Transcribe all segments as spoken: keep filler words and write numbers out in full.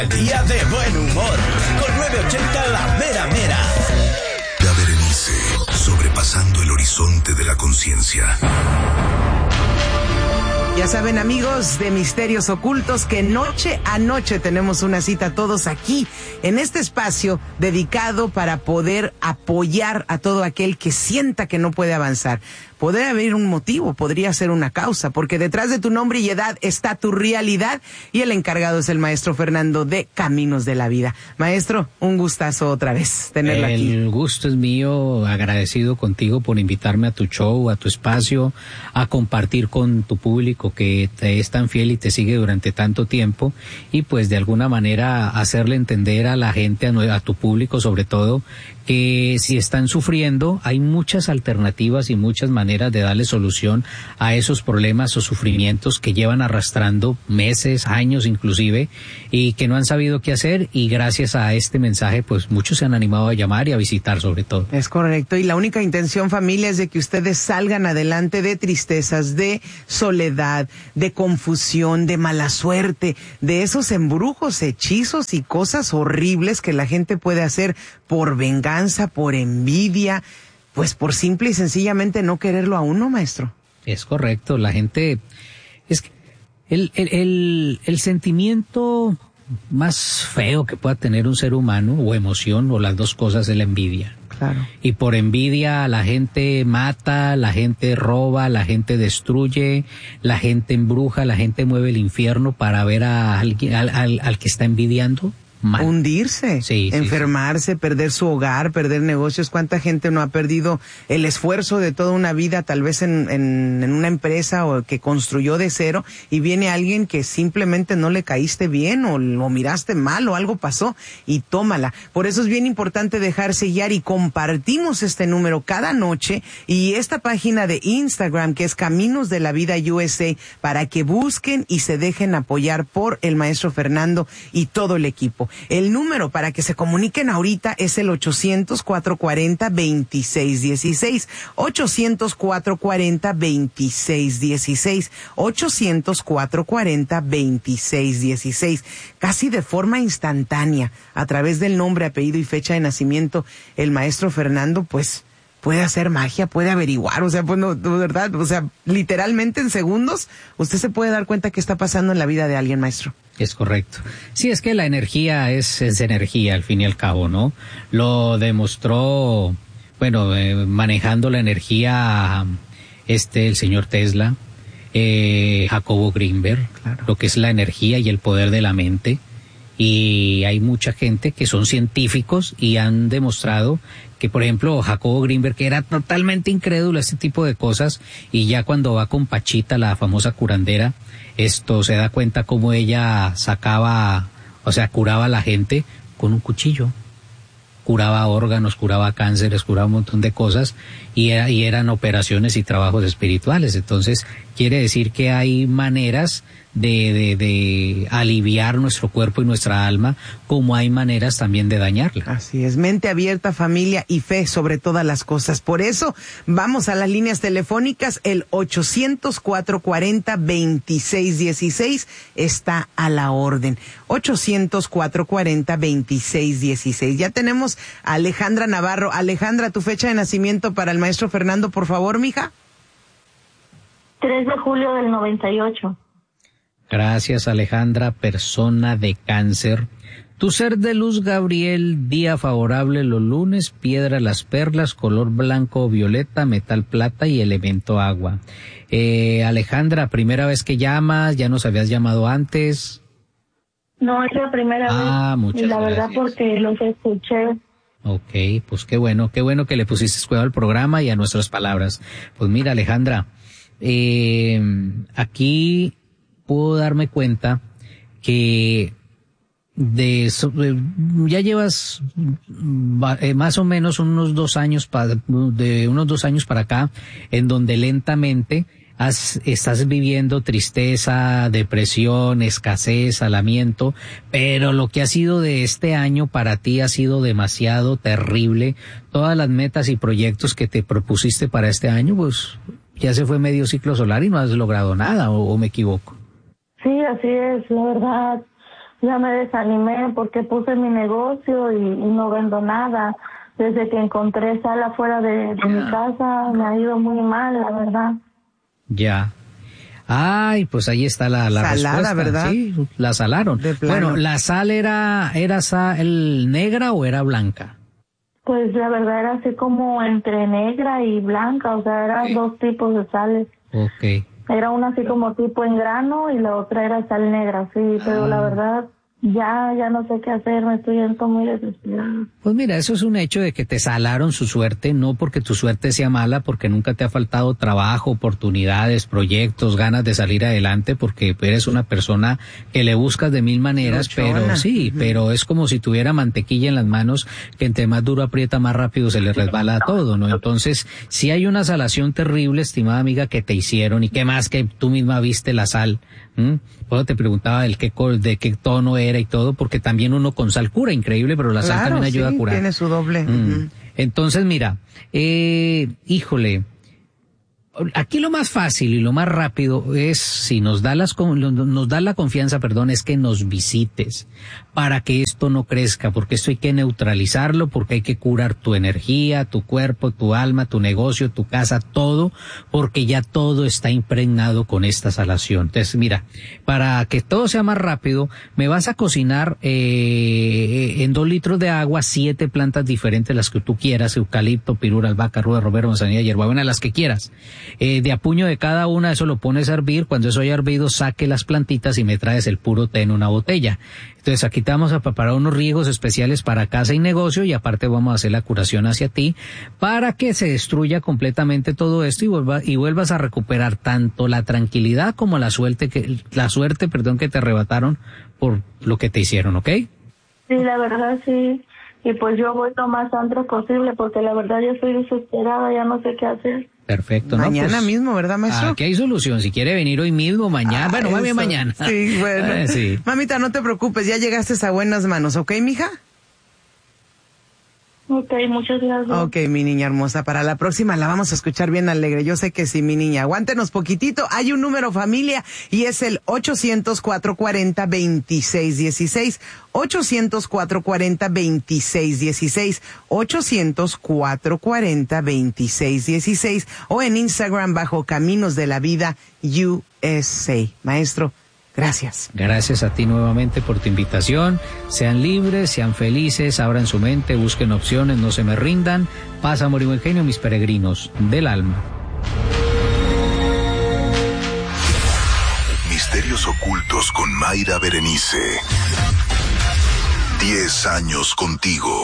Día de buen humor, con nueve ochenta La Mera Mera. La Berenice, sobrepasando el horizonte de la conciencia. Ya saben, amigos de Misterios Ocultos, que noche a noche tenemos una cita todos aquí, en este espacio dedicado para poder apoyar a todo aquel que sienta que no puede avanzar. Podría haber un motivo, podría ser una causa, porque detrás de tu nombre y edad está tu realidad, y el encargado es el maestro Fernando de Caminos de la Vida. Maestro, un gustazo otra vez tenerlo aquí. El gusto es mío, agradecido contigo por invitarme a tu show, a tu espacio, a compartir con tu público que te es tan fiel y te sigue durante tanto tiempo, y pues de alguna manera hacerle entender a la gente, a, a tu público sobre todo, que si están sufriendo hay muchas alternativas y muchas maneras de darle solución a esos problemas o sufrimientos que llevan arrastrando meses, años inclusive, y que no han sabido qué hacer, y gracias a este mensaje pues muchos se han animado a llamar y a visitar sobre todo. Es correcto, y la única intención, familia, es de que ustedes salgan adelante de tristezas, de soledad, de confusión, de mala suerte, de esos embrujos, hechizos y cosas horribles que la gente puede hacer por venganza, por envidia, pues por simple y sencillamente no quererlo a uno, maestro. Es correcto, la gente, es que el, el, el, el sentimiento más feo que pueda tener un ser humano, o emoción, o las dos cosas, es la envidia. Claro. Y por envidia la gente mata, la gente roba, la gente destruye, la gente embruja, la gente mueve el infierno para ver a alguien, al, al, al que está envidiando mal. Hundirse, sí, enfermarse, sí, sí. perder su hogar, perder negocios. ¿Cuánta gente no ha perdido el esfuerzo de toda una vida, tal vez en, en, en una empresa o que construyó de cero, y viene alguien que simplemente no le caíste bien o lo miraste mal o algo pasó y tómala? Por eso es bien importante dejarse guiar, y compartimos este número cada noche y esta página de Instagram que es Caminos de la Vida U S A, para que busquen y se dejen apoyar por el maestro Fernando y todo el equipo. El número para que se comuniquen ahorita es el ochocientos, cuatrocientos cuarenta, veintiséis dieciséis. ochocientos, cuatrocientos cuarenta, veintiséis dieciséis. ochocientos, cuatrocientos cuarenta, veintiséis dieciséis. Casi de forma instantánea, a través del nombre, apellido y fecha de nacimiento, el maestro Fernando, pues, puede hacer magia, puede averiguar, o sea, pues no, de verdad, o sea, literalmente en segundos, usted se puede dar cuenta qué está pasando en la vida de alguien, maestro. Es correcto. Sí, es que la energía es, es energía, al fin y al cabo, ¿no? Lo demostró, bueno, eh, manejando la energía, este, el señor Tesla, eh, Jacobo Greenberg, claro. Lo que es la energía y el poder de la mente. Y hay mucha gente que son científicos y han demostrado que, por ejemplo, Jacobo Greenberg, que era totalmente incrédulo a este tipo de cosas, y ya cuando va con Pachita, la famosa curandera, esto se da cuenta cómo ella sacaba, o sea, curaba a la gente con un cuchillo. Curaba órganos, curaba cánceres, curaba un montón de cosas, y, era, y eran operaciones y trabajos espirituales. Entonces, quiere decir que hay maneras de, de, de aliviar nuestro cuerpo y nuestra alma, como hay maneras también de dañarla. Así es, mente abierta, familia, y fe sobre todas las cosas. Por eso, vamos a las líneas telefónicas. El ochocientos, cuatrocientos cuarenta, veintiséis dieciséis está a la orden. ochocientos, cuatrocientos cuarenta, veintiséis dieciséis. Ya tenemos a Alejandra Navarro. Alejandra, tu fecha de nacimiento para el maestro Fernando, por favor, mija. tres de julio del noventa y ocho. Gracias, Alejandra, persona de Cáncer. Tu ser de luz, Gabriel, día favorable los lunes, piedra las perlas, color blanco o violeta, metal plata y elemento agua. Eh, Alejandra, primera vez que llamas, ya nos habías llamado antes. No, es la primera ah, vez. Ah, muchas y la gracias. verdad porque los escuché. Ok, pues qué bueno, qué bueno que le pusiste cuidado al programa y a nuestras palabras. Pues mira, Alejandra, eh, aquí puedo darme cuenta que de ya llevas eh, más o menos unos dos años para de unos dos años para acá, en donde lentamente has, estás viviendo tristeza, depresión, escasez, alamiento, pero lo que ha sido de este año para ti ha sido demasiado terrible. Todas las metas y proyectos que te propusiste para este año, pues ya se fue medio ciclo solar y no has logrado nada, o, o me equivoco. Sí, así es, la verdad. ya me desanimé porque puse mi negocio y, y no vendo nada. Desde que encontré sal afuera de, de mi casa me ha ido muy mal, la verdad. Ya. Ay, pues ahí está la, la Salada, respuesta. ¿verdad? Sí, la salaron. De plano. Bueno, ¿la sal era, era sal negra o era blanca? Pues la verdad era así como entre negra y blanca, o sea, eran dos tipos de sales. Ok. Era una así como tipo en grano y la otra era sal negra, sí, pero ah. la verdad ya, ya no sé qué hacer, me estoy yendo muy desesperada. Pues mira, eso es un hecho de que te salaron su suerte, no porque tu suerte sea mala, porque nunca te ha faltado trabajo, oportunidades, proyectos, ganas de salir adelante, porque eres una persona que le buscas de mil maneras, Luchona. Pero sí, uh-huh. pero es como si tuviera mantequilla en las manos, que entre más duro aprieta, más rápido se le resbala todo, ¿no? Entonces, si hay una salación terrible, estimada amiga, que te hicieron, y qué más que tú misma viste la sal, ¿Mm? Pues te preguntaba el qué, de qué tono era y todo, porque también uno con sal cura, increíble, pero la sal claro, también ayuda sí, a curar. Tiene su doble. Mm. Uh-huh. Entonces, mira, eh, híjole, aquí lo más fácil y lo más rápido es, si nos da las, nos da la confianza, perdón, es que nos visites para que esto no crezca, porque esto hay que neutralizarlo, porque hay que curar tu energía, tu cuerpo, tu alma, tu negocio, tu casa, todo, porque ya todo está impregnado con esta salación. Entonces, mira, para que todo sea más rápido, me vas a cocinar eh, en dos litros de agua siete plantas diferentes, las que tú quieras, eucalipto, pirura, albahaca, ruda, romero, manzanilla, hierbabuena, las que quieras. Eh, de a puño de cada una, eso lo pones a hervir. Cuando eso haya hervido, saque las plantitas y me traes el puro té en una botella. Entonces aquí te vamos a preparar unos riegos especiales para casa y negocio, y aparte vamos a hacer la curación hacia ti para que se destruya completamente todo esto y vuelva, y vuelvas a recuperar tanto la tranquilidad como la suerte que la suerte, perdón, que te arrebataron por lo que te hicieron, ¿ok? Sí, la verdad sí. Y pues yo voy lo más antes posible porque la verdad yo estoy desesperada, ya no sé qué hacer. Perfecto, ¿no? Mañana pues, mismo, ¿verdad, maestro? Aquí hay solución. Si quiere venir hoy mismo, mañana. Ah, bueno, más bien mañana. Sí, bueno. Eh, sí. Mamita, no te preocupes, ya llegaste a buenas manos, ¿ok, mija? Ok, muchas gracias. Ok, mi niña hermosa, para la próxima la vamos a escuchar bien alegre. Yo sé que sí, mi niña. Aguántenos poquitito. Hay un número, familia, y es el ochocientos, cuatrocientos cuarenta, veintiséis dieciséis. ochocientos, cuatrocientos cuarenta, veintiséis dieciséis. ochocientos, cuatrocientos cuarenta, veintiséis dieciséis. O en Instagram bajo Caminos de la Vida U S A. Maestro, gracias. Gracias a ti nuevamente por tu invitación. Sean libres, sean felices, abran su mente, busquen opciones, no se me rindan. Paz, amor y buen genio, mis peregrinos del alma. Misterios ocultos con Mayra Berenice. Diez años contigo.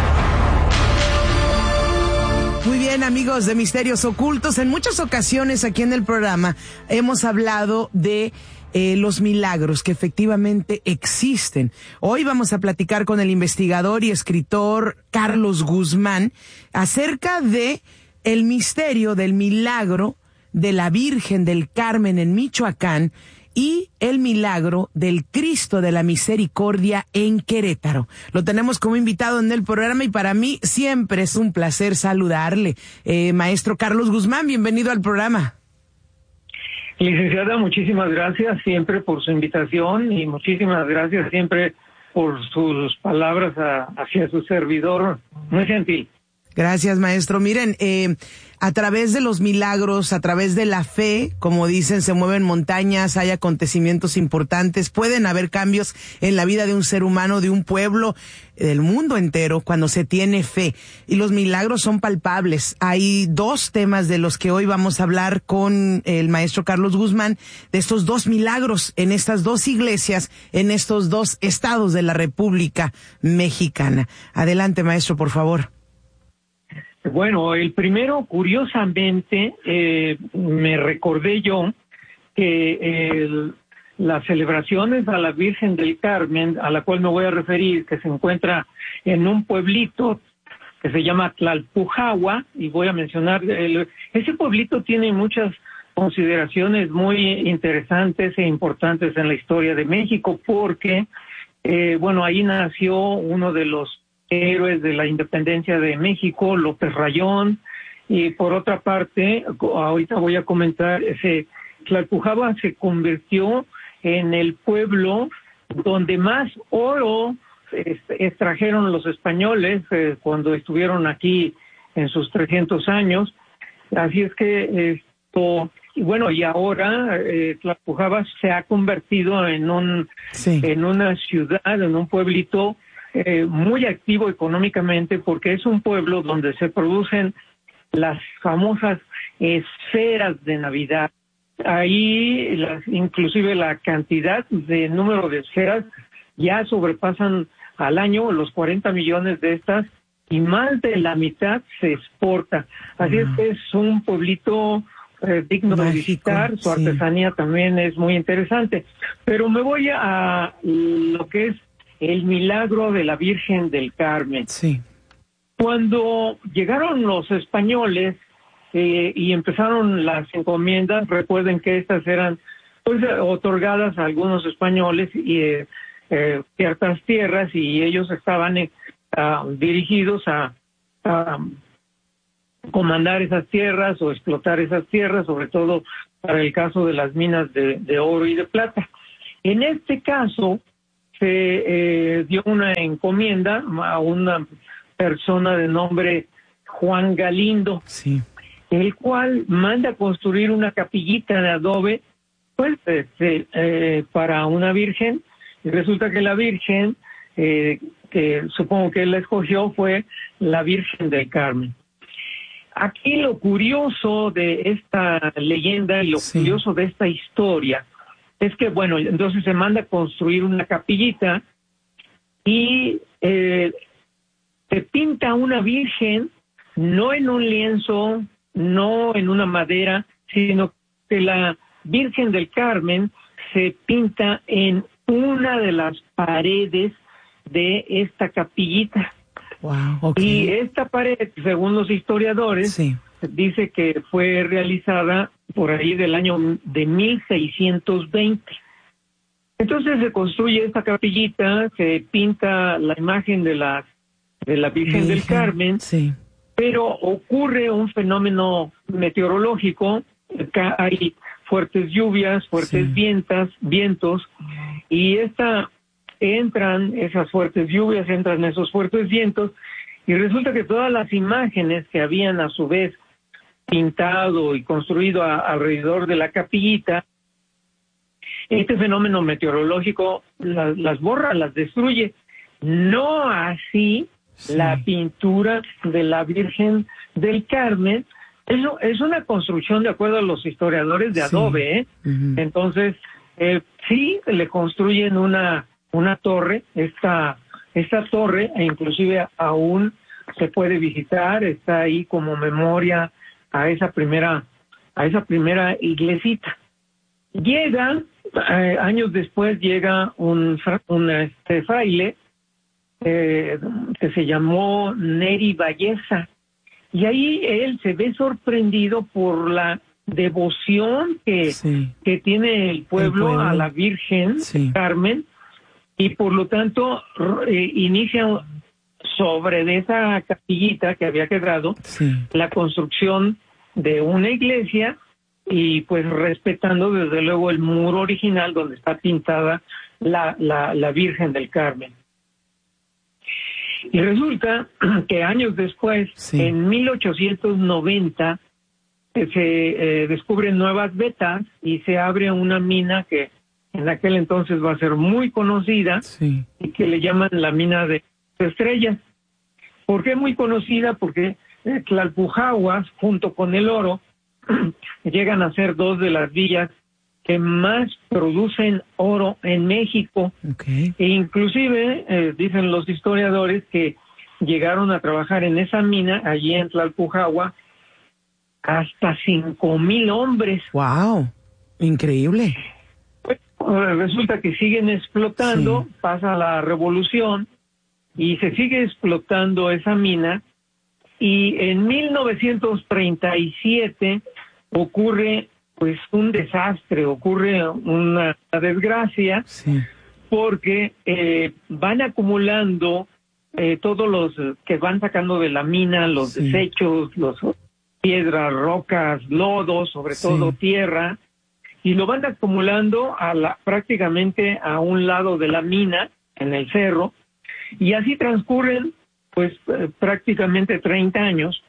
Muy bien, amigos de Misterios Ocultos. En muchas ocasiones aquí en el programa hemos hablado de Eh, los milagros que efectivamente existen. Hoy vamos a platicar con el investigador y escritor Carlos Guzmán acerca de el misterio del milagro de la Virgen del Carmen en Michoacán y el milagro del Cristo de la Misericordia en Querétaro. Lo tenemos como invitado en el programa y para mí siempre es un placer saludarle. Eh, maestro Carlos Guzmán, bienvenido al programa. Licenciada, muchísimas gracias siempre por su invitación y muchísimas gracias siempre por sus palabras a, hacia su servidor. Muy gentil. Gracias, maestro. Miren, eh, a través de los milagros, a través de la fe, como dicen, se mueven montañas, hay acontecimientos importantes, pueden haber cambios en la vida de un ser humano, de un pueblo, del mundo entero, cuando se tiene fe. Y los milagros son palpables. Hay dos temas de los que hoy vamos a hablar con el maestro Carlos Guzmán, de estos dos milagros en estas dos iglesias, en estos dos estados de la República Mexicana. Adelante, maestro, por favor. Bueno, el primero, curiosamente, eh, me recordé yo que el, las celebraciones a la Virgen del Carmen, a la cual me voy a referir, que se encuentra en un pueblito que se llama Tlalpujahua, y voy a mencionar, el, ese pueblito tiene muchas consideraciones muy interesantes e importantes en la historia de México, porque, eh, bueno, ahí nació uno de los héroes de la independencia de México, López Rayón, y por otra parte, ahorita voy a comentar, ese Tlalpujahua se convirtió en el pueblo donde más oro extrajeron los españoles eh, cuando estuvieron aquí en sus trescientos años. Así es que esto, y bueno, y ahora eh, Tlalpujahua se ha convertido en un sí. en una ciudad, en un pueblito eh, muy activo económicamente, porque es un pueblo donde se producen las famosas esferas de Navidad. Ahí, las, inclusive la cantidad de número de esferas ya sobrepasan al año los cuarenta millones de estas, y más de la mitad se exporta. Así uh-huh. es que es un pueblito eh, digno Mágico, de visitar, su sí. artesanía también es muy interesante. Pero me voy a lo que es el milagro de la Virgen del Carmen. Sí. Cuando llegaron los españoles eh, y empezaron las encomiendas, recuerden que estas eran pues otorgadas a algunos españoles y eh, eh, ciertas tierras, y ellos estaban eh, uh, dirigidos a, a comandar esas tierras o explotar esas tierras, sobre todo para el caso de las minas de, de oro y de plata. En este caso se eh, dio una encomienda a una persona de nombre Juan Galindo, sí. el cual manda construir una capillita de adobe pues este, eh, para una virgen, y resulta que la virgen eh, que supongo que él la escogió fue la Virgen del Carmen. Aquí lo curioso de esta leyenda y lo sí. curioso de esta historia es que, bueno, entonces se manda a construir una capillita y eh, se pinta una virgen, no en un lienzo, no en una madera, sino que la Virgen del Carmen se pinta en una de las paredes de esta capillita. Wow, okay. Y esta pared, según los historiadores, sí. dice que fue realizada por ahí del año de mil seiscientos veinte. Entonces se construye esta capillita, se pinta la imagen de la de la Virgen, Virgen del Carmen, sí. pero ocurre un fenómeno meteorológico, hay fuertes lluvias, fuertes sí. vientas, vientos, y esta entran esas fuertes lluvias, entran esos fuertes vientos, y resulta que todas las imágenes que habían a su vez pintado y construido a, alrededor de la capillita, este fenómeno meteorológico las, las borra, las destruye. No así sí. la pintura de la Virgen del Carmen. Eso es una construcción de acuerdo a los historiadores de adobe, sí. ¿eh? Uh-huh. Entonces, eh, sí le construyen una una torre, esta esta torre, e inclusive aún se puede visitar, está ahí como memoria a esa primera a esa primera iglesita. Llega eh, años después llega un, un este, fraile eh, que se llamó Neri Valleza, y ahí él se ve sorprendido por la devoción que, sí. que tiene el pueblo, el pueblo a la Virgen sí. Carmen, y por lo tanto eh, inicia sobre de esa capillita que había quedado sí. la construcción de una iglesia, y pues respetando desde luego el muro original donde está pintada la, la, la Virgen del Carmen. Y resulta que años después, sí. en mil ochocientos noventa, se eh, descubren nuevas vetas y se abre una mina que en aquel entonces va a ser muy conocida, sí. y que le llaman la mina de estrellas. ¿Por qué muy conocida? Porque eh, Tlalpujahua, junto con el oro, llegan a ser dos de las villas que más producen oro en México. Okay. E inclusive, eh, dicen los historiadores que llegaron a trabajar en esa mina, allí en Tlalpujahua, hasta cinco mil hombres. ¡Wow! Increíble. Pues, resulta que siguen explotando, sí. pasa la revolución, y se sigue explotando esa mina, y en mil novecientos treinta y siete ocurre pues un desastre, ocurre una desgracia, sí. porque eh, van acumulando eh, todos los que van sacando de la mina, los sí. desechos, los piedras, rocas, lodos, sobre sí. todo tierra, y lo van acumulando a la, prácticamente a un lado de la mina, en el cerro, y así transcurren pues eh, prácticamente treinta años,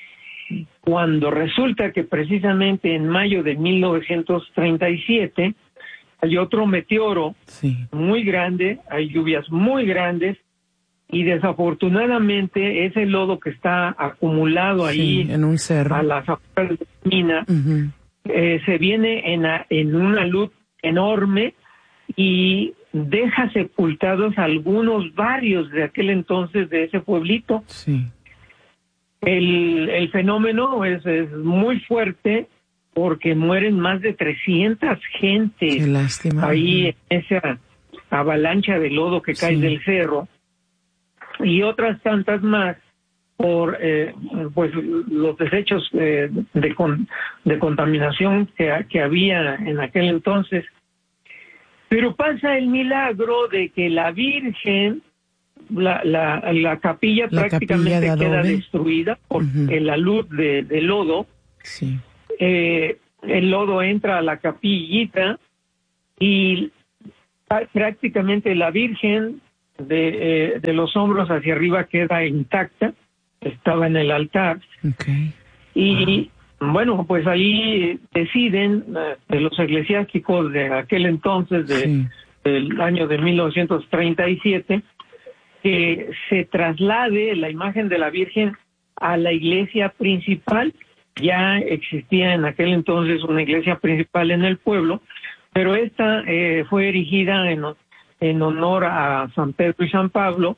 cuando resulta que precisamente en mayo de mil novecientos treinta y siete hay otro meteoro Sí. muy grande, hay lluvias muy grandes, y desafortunadamente ese lodo que está acumulado ahí Sí, en un cerro. a las afueras de la mina, Ujú. eh, se viene en, a- en una luz enorme y deja sepultados algunos barrios de aquel entonces de ese pueblito. Sí. El, el fenómeno es, es muy fuerte porque mueren más de trescientas gentes Qué lástima. ahí en esa avalancha de lodo que cae Sí. del cerro, y otras tantas más por eh, pues los desechos eh, de, con, de contaminación que, que había en aquel entonces. Pero pasa el milagro de que la Virgen, la, la, la capilla La prácticamente capilla de queda adobe. destruida por Ujú. la luz de, de lodo. Sí. Eh, el lodo entra a la capillita y pa- prácticamente la Virgen de, eh, de los hombros hacia arriba queda intacta, estaba en el altar. Okay. Y bueno, pues ahí deciden eh, de los eclesiásticos de aquel entonces, de, Sí. del año de mil novecientos treinta y siete, que se traslade la imagen de la Virgen a la iglesia principal. Ya existía en aquel entonces una iglesia principal en el pueblo, pero esta eh, fue erigida en, en honor a San Pedro y San Pablo.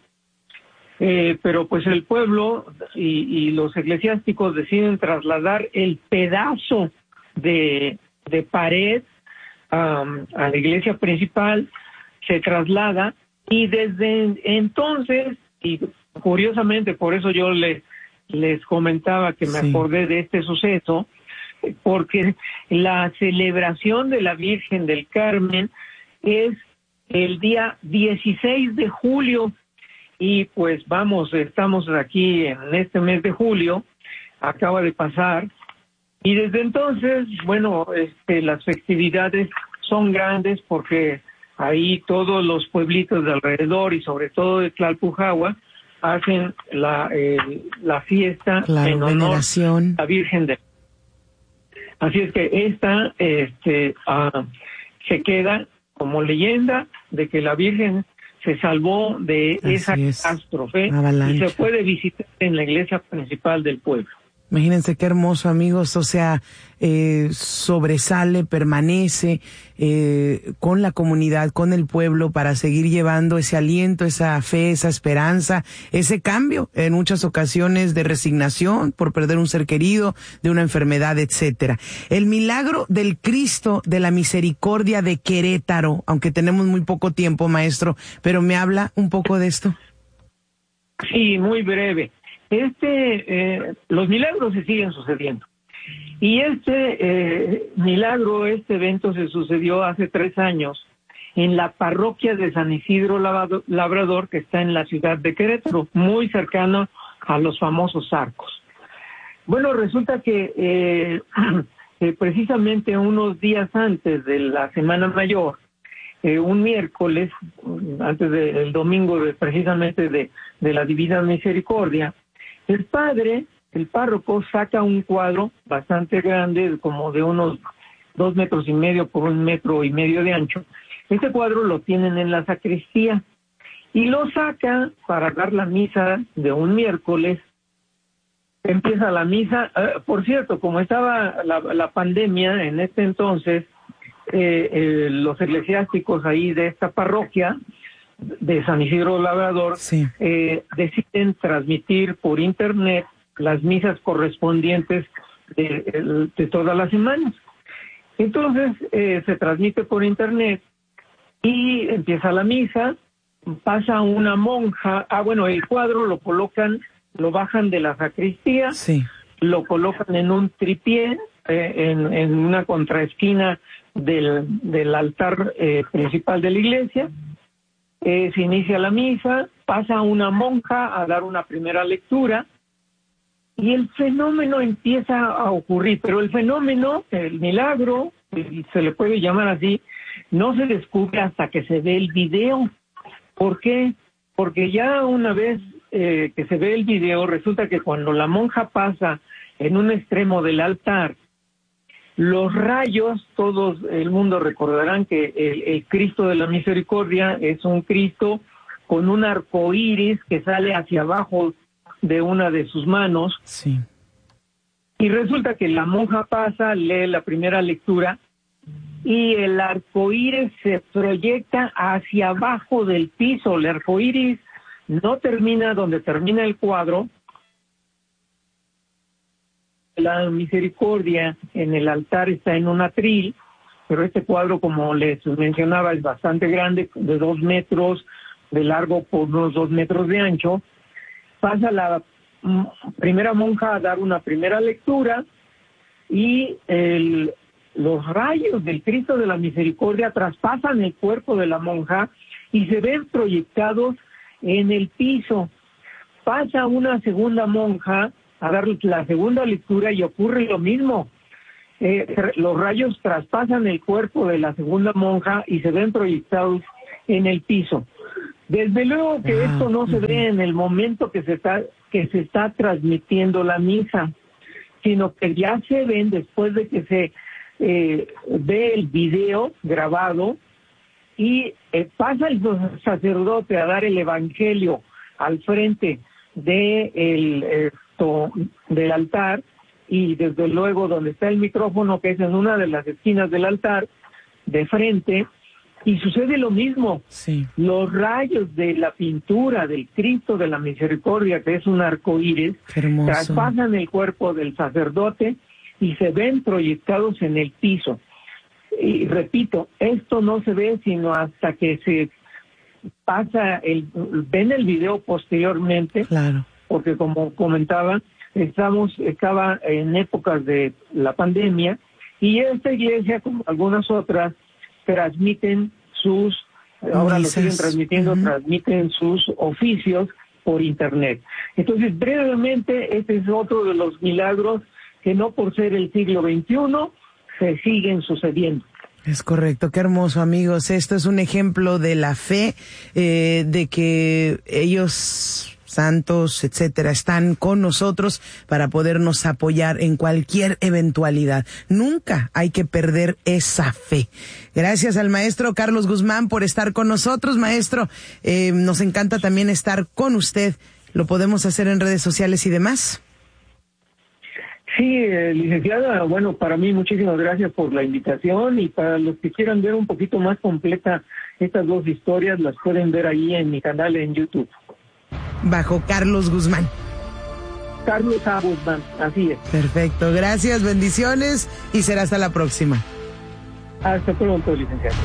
Eh, pero pues el pueblo y, y los eclesiásticos deciden trasladar el pedazo de, de pared um, a la iglesia principal, se traslada, y desde entonces, y curiosamente por eso yo les, les comentaba que me Sí. acordé de este suceso, porque la celebración de la Virgen del Carmen es el día dieciséis de julio. Y pues vamos, estamos aquí en este mes de julio, acaba de pasar, y desde entonces, bueno, este, las festividades son grandes porque ahí todos los pueblitos de alrededor y sobre todo de Tlalpujahua hacen la, eh, la fiesta Claro, en honor veneración. a la Virgen de... Así es que esta este, ah, se queda como leyenda de que la Virgen se salvó de Así esa es. catástrofe, Avalancha. y se puede visitar en la iglesia principal del pueblo. Imagínense qué hermoso, amigos, o sea, eh, sobresale, permanece eh, con la comunidad, con el pueblo, para seguir llevando ese aliento, esa fe, esa esperanza, ese cambio, en muchas ocasiones de resignación por perder un ser querido, de una enfermedad, etcétera. El milagro del Cristo de la Misericordia de Querétaro, aunque tenemos muy poco tiempo, maestro, pero me habla un poco de esto. Sí, muy breve. Este, eh, los milagros se siguen sucediendo. Y este eh, milagro, este evento se sucedió hace tres años en la parroquia de San Isidro Labrador, que está en la ciudad de Querétaro, muy cercano a los famosos arcos. Bueno, resulta que eh, eh, precisamente unos días antes de la Semana Mayor, eh, un miércoles, antes del domingo de, precisamente de, de la Divina Misericordia, el padre, el párroco, saca un cuadro bastante grande, como de unos dos metros y medio por un metro y medio de ancho. Este cuadro lo tienen en la sacristía y lo saca para dar la misa de un miércoles. Empieza la misa. Uh, por cierto, como estaba la, la pandemia en este entonces, eh, eh, los eclesiásticos ahí de esta parroquia de San Isidro Labrador, Sí. eh, deciden transmitir por internet las misas correspondientes de, de todas las semanas. Entonces eh, se transmite por internet y empieza la misa, pasa una monja, ah bueno, el cuadro lo colocan, lo bajan de la sacristía, Sí. lo colocan en un tripié, eh, en, en una contraesquina del, del altar eh, principal de la iglesia. Eh, se inicia la misa, pasa una monja a dar una primera lectura y el fenómeno empieza a ocurrir, pero el fenómeno, el milagro, si se le puede llamar así, no se descubre hasta que se ve el video. ¿Por qué? Porque ya una vez eh, que se ve el video, resulta que cuando la monja pasa en un extremo del altar, los rayos, todos el mundo recordarán que el, el Cristo de la Misericordia es un Cristo con un arco iris que sale hacia abajo de una de sus manos. Sí. Y resulta que la monja pasa, lee la primera lectura y el arco iris se proyecta hacia abajo del piso. El arco iris no termina donde termina el cuadro. La Misericordia en el altar está en un atril, pero este cuadro, como les mencionaba, es bastante grande, de dos metros de largo por unos dos metros de ancho. Pasa la primera monja a dar una primera lectura y el, los rayos del Cristo de la Misericordia traspasan el cuerpo de la monja y se ven proyectados en el piso. Pasa una segunda monja a dar la segunda lectura y ocurre lo mismo. Eh, los rayos traspasan el cuerpo de la segunda monja y se ven proyectados en el piso. Desde luego que ah, esto no uh-huh. se ve en el momento que se está que se está transmitiendo la misa, sino que ya se ven después de que se eh, ve el video grabado y eh, pasa el sacerdote a dar el evangelio al frente de el, esto, del altar, y desde luego donde está el micrófono, que es en una de las esquinas del altar, de frente, y sucede lo mismo. Sí. Los rayos de la pintura del Cristo de la Misericordia, que es un arco iris, traspasan el cuerpo del sacerdote y se ven proyectados en el piso. Y repito, esto no se ve sino hasta que se pasa, el ven el video posteriormente, claro. Porque como comentaba, estamos estaba en épocas de la pandemia y esta iglesia, como algunas otras, transmiten sus, ahora lo siguen transmitiendo, uh-huh. transmiten sus oficios por internet. Entonces, brevemente, este es otro de los milagros que no por ser el siglo veintiuno se siguen sucediendo. Es correcto, qué hermoso, amigos. Esto es un ejemplo de la fe, eh, de que ellos, santos, etcétera, están con nosotros para podernos apoyar en cualquier eventualidad. Nunca hay que perder esa fe. Gracias al maestro Carlos Guzmán por estar con nosotros, maestro. Eh, nos encanta también estar con usted. ¿Lo podemos hacer en redes sociales y demás? Sí, eh, licenciada, bueno, para mí muchísimas gracias por la invitación, y para los que quieran ver un poquito más completa estas dos historias, las pueden ver ahí en mi canal en YouTube. Bajo Carlos Guzmán. Carlos A. Guzmán, así es. Perfecto, gracias, bendiciones y será hasta la próxima. Hasta pronto, licenciado.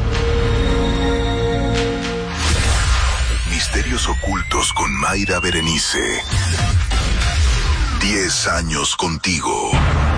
Misterios ocultos con Mayra Berenice. Diez años contigo.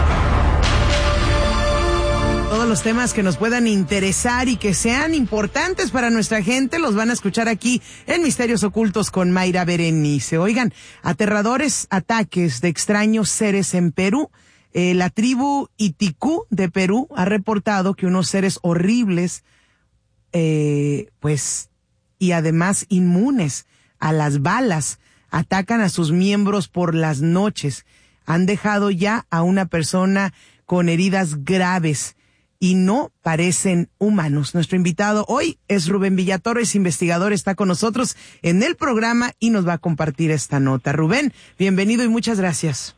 Todos los temas que nos puedan interesar y que sean importantes para nuestra gente los van a escuchar aquí en Misterios Ocultos con Mayra Berenice. Oigan, aterradores ataques de extraños seres en Perú. Eh, la tribu Iticú de Perú ha reportado que unos seres horribles, eh, pues, y además inmunes a las balas, atacan a sus miembros por las noches. Han dejado ya a una persona con heridas graves y no parecen humanos. Nuestro invitado hoy es Rubén Villatorres, investigador, está con nosotros en el programa y nos va a compartir esta nota. Rubén, bienvenido y muchas gracias.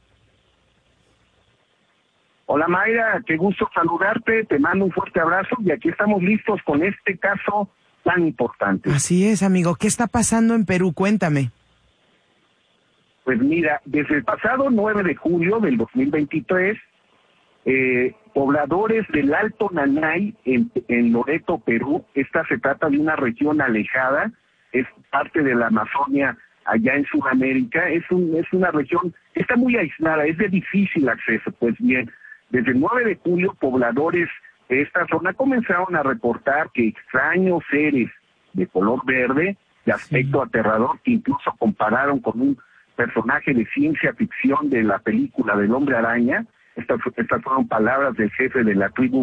Hola Mayra, qué gusto saludarte, te mando un fuerte abrazo y aquí estamos listos con este caso tan importante. Así es, amigo. ¿Qué está pasando en Perú? Cuéntame. Pues mira, desde el pasado nueve de julio del dos mil veintitrés, eh, pobladores del Alto Nanay, en, en Loreto, Perú, esta se trata de una región alejada, es parte de la Amazonia allá en Sudamérica, es, un, es una región que está muy aislada, es de difícil acceso. Pues bien, desde el nueve de julio, pobladores de esta zona comenzaron a reportar que extraños seres de color verde, de aspecto sí. aterrador, que incluso compararon con un personaje de ciencia ficción de la película del Hombre Araña. Estas, estas fueron palabras del jefe de la tribu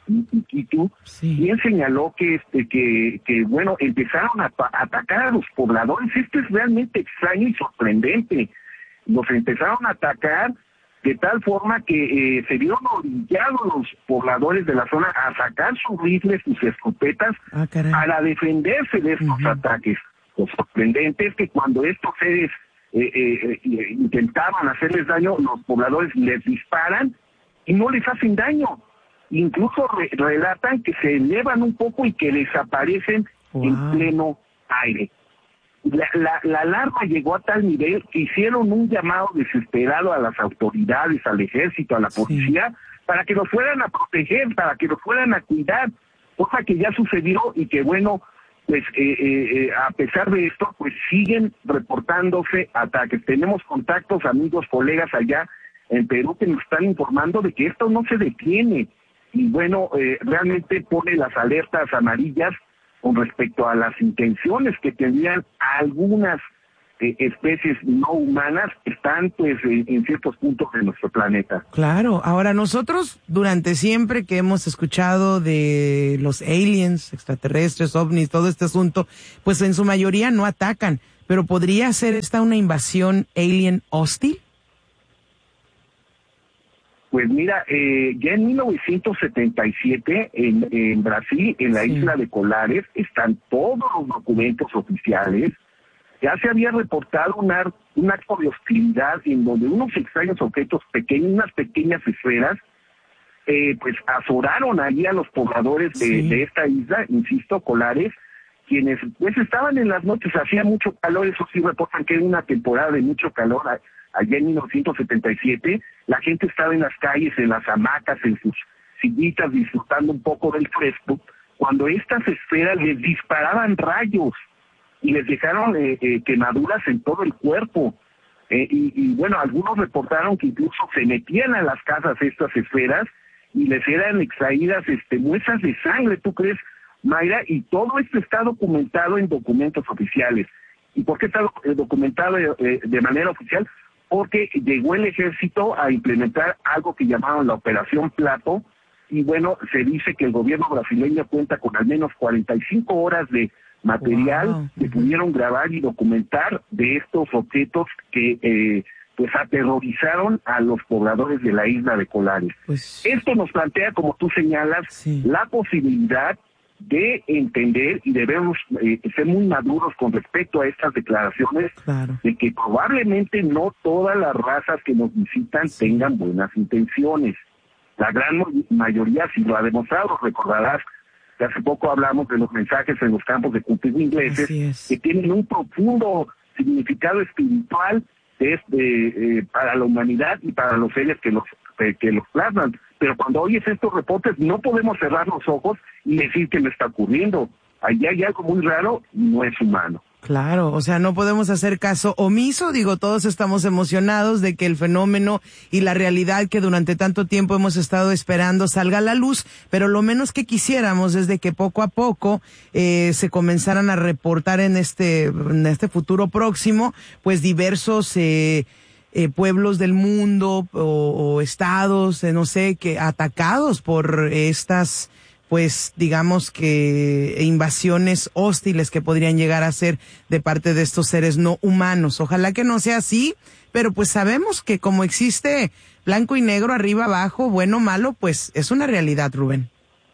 Iquitu, sí. Y él señaló que, este, que, que, bueno, empezaron a, a atacar a los pobladores. Esto es realmente extraño y sorprendente. Los empezaron a atacar de tal forma que eh, se vieron orillados los pobladores de la zona a sacar sus rifles, sus escopetas, ah, para defenderse de estos uh-huh. ataques. Lo sorprendente es que cuando estos seres eh, eh, eh, intentaban hacerles daño, los pobladores les disparan y no les hacen daño. Incluso re- relatan que se elevan un poco y que desaparecen wow. en pleno aire. La, la, la alarma llegó a tal nivel que hicieron un llamado desesperado a las autoridades, al ejército, a la policía, sí. para que los fueran a proteger, para que los fueran a cuidar, cosa que ya sucedió y que bueno, pues eh, eh, a pesar de esto, pues siguen reportándose ataques. Tenemos contactos, amigos, colegas allá en Perú que nos están informando de que esto no se detiene y bueno, eh, realmente pone las alertas amarillas con respecto a las intenciones que tenían algunas eh, especies no humanas, están pues en, en ciertos puntos de nuestro planeta. Claro, ahora nosotros durante siempre que hemos escuchado de los aliens, extraterrestres, ovnis, todo este asunto, pues en su mayoría no atacan, pero ¿podría ser esta una invasión alien hostil? Pues mira, eh, ya en mil novecientos setenta y siete en, en Brasil, en la sí. isla de Colares, están todos los documentos oficiales. Ya se había reportado un, ar, un acto de hostilidad en donde unos extraños objetos pequeños, unas pequeñas esferas, eh, pues azoraron allí a los pobladores de, sí. de esta isla, insisto, Colares, quienes pues estaban en las noches, hacía mucho calor, eso sí reportan que era una temporada de mucho calor. Allá en mil novecientos setenta y siete, la gente estaba en las calles, en las hamacas, en sus sillitas, disfrutando un poco del fresco, cuando estas esferas les disparaban rayos y les dejaron eh, eh, quemaduras en todo el cuerpo. Eh, y, y bueno, algunos reportaron que incluso se metían a las casas estas esferas y les eran extraídas este, muestras de sangre, ¿tú crees, Mayra? Y todo esto está documentado en documentos oficiales. ¿Y por qué está documentado eh, de manera oficial? Porque llegó el ejército a implementar algo que llamaron la Operación Plato, y bueno, se dice que el gobierno brasileño cuenta con al menos cuarenta y cinco horas de material wow. que pudieron grabar y documentar de estos objetos que eh, pues aterrorizaron a los pobladores de la isla de Colares. Pues... Esto nos plantea, como tú señalas, sí. la posibilidad de entender y debemos eh, ser muy maduros con respecto a estas declaraciones, claro. de que probablemente no todas las razas que nos visitan sí. tengan buenas intenciones. La gran mayoría sí lo ha demostrado. Recordarás que hace poco hablamos de los mensajes en los campos de cultivo ingleses que tienen un profundo significado espiritual desde, eh, para la humanidad y para los seres que los, eh, que los plasman. Pero cuando oyes estos reportes no podemos cerrar los ojos y decir que no está ocurriendo. Allí hay algo muy raro y no es humano. Claro, o sea, no podemos hacer caso omiso, digo, todos estamos emocionados de que el fenómeno y la realidad que durante tanto tiempo hemos estado esperando salga a la luz, pero lo menos que quisiéramos es de que poco a poco eh, se comenzaran a reportar en este, en este futuro próximo, pues diversos eh, eh, pueblos del mundo o, o estados, eh, no sé, que atacados por estas pues digamos que invasiones hostiles que podrían llegar a ser de parte de estos seres no humanos. Ojalá que no sea así, pero pues sabemos que como existe blanco y negro, arriba, abajo, bueno, malo, pues es una realidad, Rubén.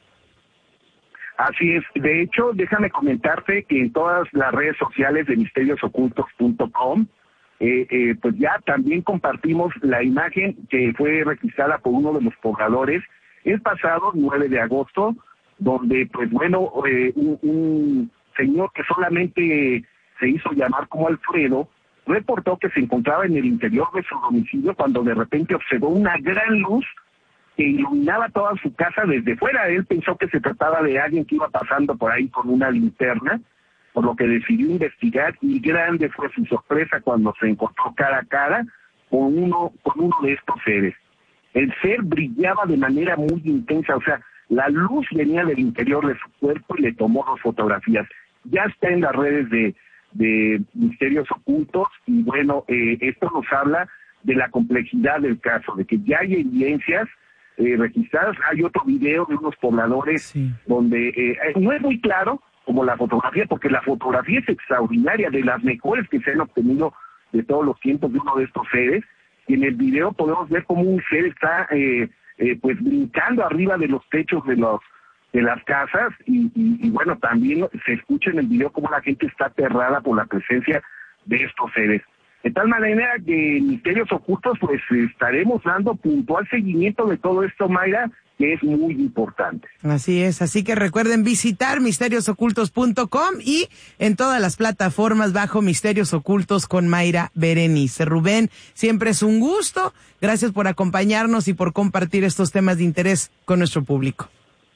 Así es. De hecho, déjame comentarte que en todas las redes sociales de misterios ocultos punto com, eh, eh, pues ya también compartimos la imagen que fue registrada por uno de los pobladores el pasado nueve de agosto, donde, pues bueno, eh, un, un señor que solamente se hizo llamar como Alfredo, reportó que se encontraba en el interior de su domicilio cuando de repente observó una gran luz que iluminaba toda su casa desde fuera. Él pensó que se trataba de alguien que iba pasando por ahí con una linterna, por lo que decidió investigar, y grande fue su sorpresa cuando se encontró cara a cara con uno, con uno de estos seres. El ser brillaba de manera muy intensa, o sea, la luz venía del interior de su cuerpo y le tomó dos fotografías. Ya está en las redes de, de Misterios Ocultos y bueno, eh, esto nos habla de la complejidad del caso, de que ya hay evidencias eh, registradas. Hay otro video de unos pobladores sí. donde eh, no es muy claro como la fotografía, porque la fotografía es extraordinaria, de las mejores que se han obtenido de todos los tiempos de uno de estos seres. Y en el video podemos ver cómo un ser está eh, eh, pues brincando arriba de los techos de los de las casas y, y, y bueno, también se escucha en el video cómo la gente está aterrada por la presencia de estos seres. De tal manera que en Misterios Ocultos pues estaremos dando puntual seguimiento de todo esto, Mayra, que es muy importante. Así es, así que recuerden visitar misterios ocultos punto com y en todas las plataformas bajo Misterios Ocultos con Mayra Berenice. Rubén, siempre es un gusto. Gracias por acompañarnos y por compartir estos temas de interés con nuestro público.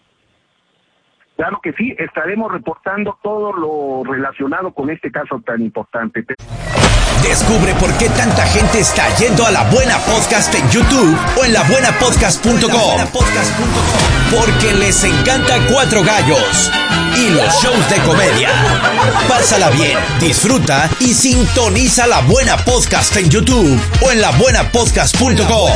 Claro que sí, estaremos reportando todo lo relacionado con este caso tan importante. Descubre por qué tanta gente está yendo a La Buena Podcast en YouTube o en la buena podcast punto com. Porque les encanta Cuatro Gallos y los shows de comedia. Pásala bien, disfruta y sintoniza La Buena Podcast en YouTube o en la buena podcast punto com.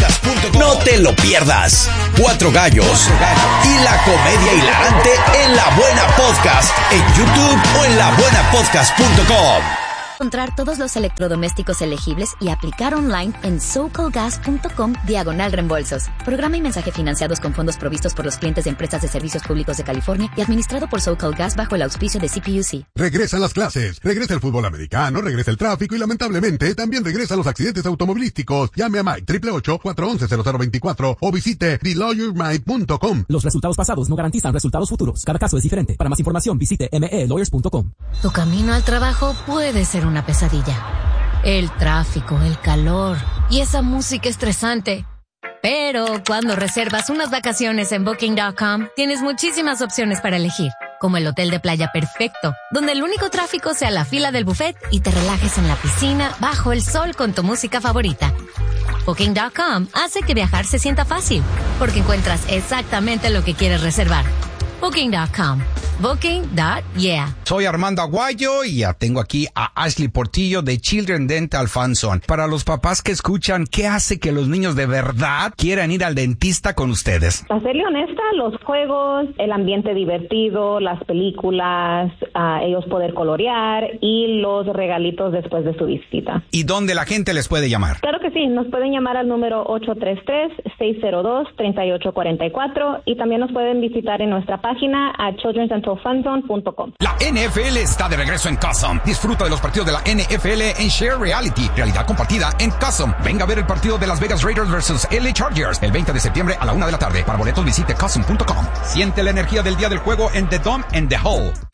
No te lo pierdas. Cuatro Gallos y la comedia hilarante en La Buena Podcast en YouTube o en la buena podcast punto com. Encontrar todos los electrodomésticos elegibles y aplicar online en socalgas punto com diagonal reembolsos. Programa y mensaje financiados con fondos provistos por los clientes de empresas de servicios públicos de California y administrado por SoCalGas bajo el auspicio de C P U C. Regresan las clases, regresa el fútbol americano, regresa el tráfico y lamentablemente también regresan los accidentes automovilísticos. Llame a Mike ocho ocho ocho, cuatro uno cero, cero cero veinticuatro o visite the lawyer mike punto com. Los resultados pasados no garantizan resultados futuros. Cada caso es diferente. Para más información visite m e lawyers punto com. Tu camino al trabajo puede ser una pesadilla. El tráfico, el calor y esa música estresante. Pero cuando reservas unas vacaciones en booking punto com, tienes muchísimas opciones para elegir, como el hotel de playa perfecto, donde el único tráfico sea la fila del buffet y te relajes en la piscina bajo el sol con tu música favorita. booking punto com hace que viajar se sienta fácil, porque encuentras exactamente lo que quieres reservar. booking punto com. booking punto yeah. Soy Armando Aguayo y ya tengo aquí a Ashley Portillo de Children Dental Fanzone. Para los papás que escuchan, ¿qué hace que los niños de verdad quieran ir al dentista con ustedes? Para serle honesta, los juegos, el ambiente divertido, las películas, uh, ellos poder colorear y los regalitos después de su visita. ¿Y dónde la gente les puede llamar? Claro que sí, nos pueden llamar al número ocho tres tres, seis cero dos, tres ocho cuatro cuatro y también nos pueden visitar en nuestra página a children dental fanzone punto com. La N F L está de regreso en Custom. Disfruta de los partidos de la N F L en Share Reality, realidad compartida en Custom. Venga a ver el partido de Las Vegas Raiders versus L A Chargers el veinte de septiembre a la una de la tarde. Para boletos visite custom punto com. Siente la energía del día del juego en The Dome and the Hall.